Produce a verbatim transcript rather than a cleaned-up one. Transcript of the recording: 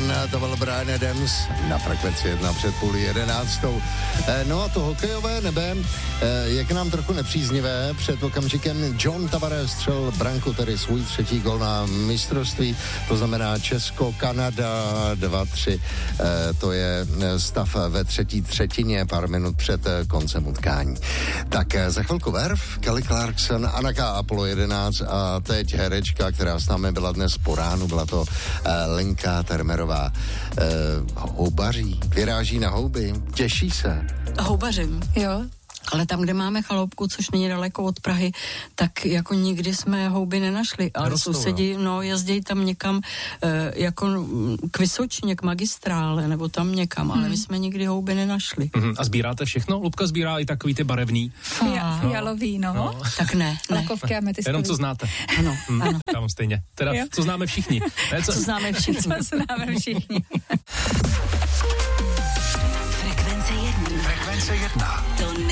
One, to byl Bryan Adams na frekvenci jedna před půl jedenáctou. No a to hokejové nebe je k nám trochu nepříznivé. Před okamžikem John Tavares střel branku, tedy svůj třetí gol na mistrovství, to znamená Česko, Kanada dva tři. To je stav ve třetí třetině, pár minut před koncem utkání. Tak za chvilku Verve, Kelly Clarkson, Anaka Apollo jedenáct a teď herečka, která s námi byla dnes po ránu, byla to Lenka Termerová. Houbaří, vyráží na houby, těší se. Houbařím, jo. Ale tam, kde máme chaloupku, což není daleko od Prahy, tak jako nikdy jsme houby nenašli. Ale Rostou, sousedi, no, jezdí tam někam e, jako k Vysočině, k magistrále, nebo tam někam, hmm. ale my jsme nikdy houby nenašli. Hmm. A sbíráte všechno? Lubka sbírá i takový ty barevný. Fialový, no. no. Tak ne, ne. Lakovky a metiskový. Jenom co znáte. Ano, hmm. ano. Já mám stejně. Teda, jo. co známe všichni. Ne, co... co známe všichni. Co známe všichni. Frekvence jedna. Frekvence jedna. To